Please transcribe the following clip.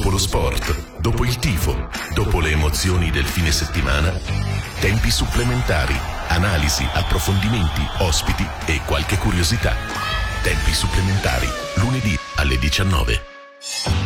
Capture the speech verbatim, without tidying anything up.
dopo lo sport, dopo il tifo, dopo le emozioni del fine settimana, tempi supplementari, analisi, approfondimenti, ospiti e qualche curiosità. Tempi supplementari, lunedì alle diciannove.